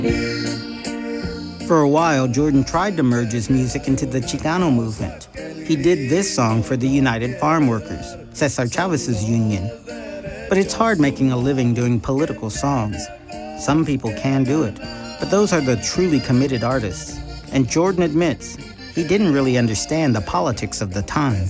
For a while, Jordan tried to merge his music into the Chicano movement. He did this song for the United Farm Workers, Cesar Chavez's union. But it's hard making a living doing political songs. Some people can do it, but those are the truly committed artists. And Jordan admits he didn't really understand the politics of the time.